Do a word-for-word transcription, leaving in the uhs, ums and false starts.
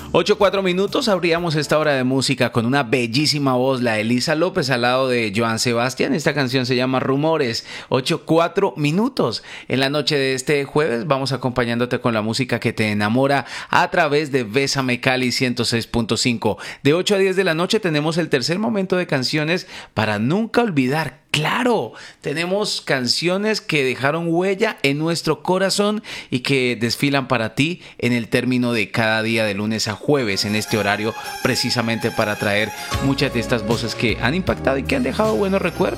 Ocho cuatro minutos, abríamos esta hora de música con una bellísima voz, la de Elisa López, al lado de Joan Sebastián. Esta canción se llama Rumores. Ocho cuatro minutos. En la noche de este jueves vamos acompañándote con la música que te enamora a través de Bésame Cali ciento seis punto cinco. De ocho a diez de la noche tenemos el tercer momento de canciones para nunca olvidar. Claro, tenemos canciones que dejaron huella en nuestro corazón y que desfilan para ti en el término de cada día de lunes a jueves en este horario, precisamente para traer muchas de estas voces que han impactado y que han dejado buenos recuerdos.